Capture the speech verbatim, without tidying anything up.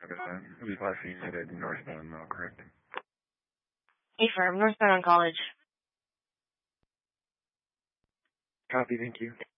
It'll be five feet at northbound now, correct? Affirm, northbound on College. Copy, thank you.